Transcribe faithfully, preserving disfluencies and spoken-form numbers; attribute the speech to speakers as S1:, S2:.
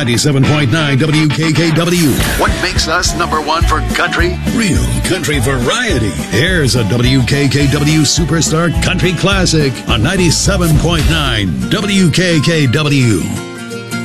S1: ninety-seven point nine W K K W.
S2: What makes us number one for country?
S1: Real country variety. Here's a W K K W Superstar Country Classic on ninety-seven point nine W K K W.